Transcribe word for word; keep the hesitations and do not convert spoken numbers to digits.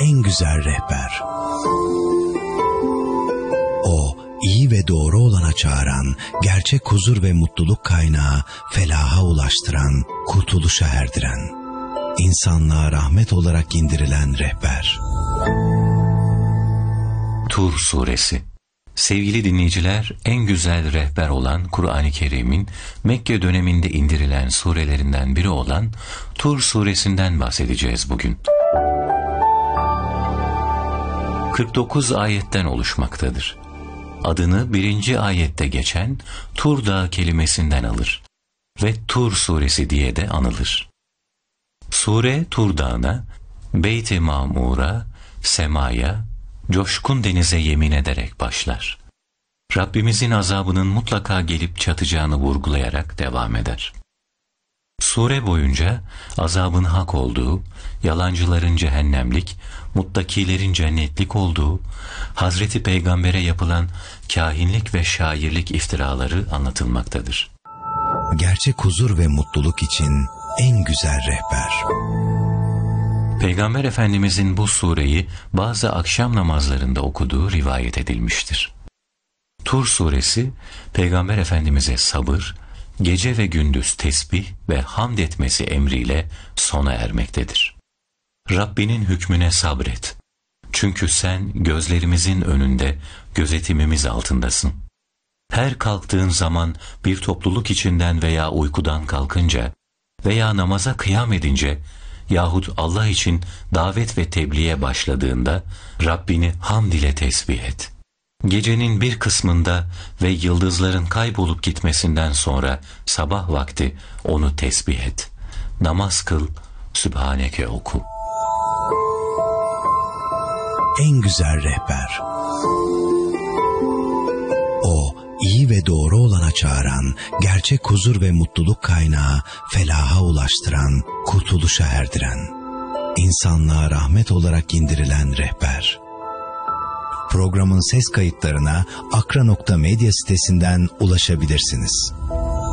en güzel rehber. O, iyi ve doğru olana çağıran, gerçek huzur ve mutluluk kaynağı, felaha ulaştıran, kurtuluşa erdiren, insanlığa rahmet olarak indirilen rehber. Tur Suresi. Sevgili dinleyiciler, en güzel rehber olan Kur'an-ı Kerim'in Mekke döneminde indirilen surelerinden biri olan Tur Suresinden bahsedeceğiz bugün. kırk dokuz ayetten oluşmaktadır. Adını birinci ayette geçen Tur Dağı kelimesinden alır ve Tur Suresi diye de anılır. Sure Tur Dağı'na, Beyt-i Mamur'a, semaya, coşkun denize yemin ederek başlar. Rabbimizin azabının mutlaka gelip çatacağını vurgulayarak devam eder. Sure boyunca azabın hak olduğu, yalancıların cehennemlik, muttakilerin cennetlik olduğu, Hazreti Peygamber'e yapılan kahinlik ve şairlik iftiraları anlatılmaktadır. Gerçek huzur ve mutluluk için en güzel rehber. Peygamber Efendimizin bu sureyi bazı akşam namazlarında okuduğu rivayet edilmiştir. Tur suresi, Peygamber Efendimiz'e sabır, gece ve gündüz tesbih ve hamd etmesi emriyle sona ermektedir. Rabbinin hükmüne sabret. Çünkü sen gözlerimizin önünde, gözetimimiz altındasın. Her kalktığın zaman bir topluluk içinden veya uykudan kalkınca veya namaza kıyam edince yahut Allah için davet ve tebliğe başladığında Rabbini hamd ile tesbih et. Gecenin bir kısmında ve yıldızların kaybolup gitmesinden sonra sabah vakti onu tesbih et. Namaz kıl, Sübhaneke oku. En güzel rehber. O, iyi ve doğru olana çağıran, gerçek huzur ve mutluluk kaynağı, felaha ulaştıran, kurtuluşa erdiren, insanlığa rahmet olarak indirilen rehber. Programın ses kayıtlarına akra nokta medya sitesinden ulaşabilirsiniz.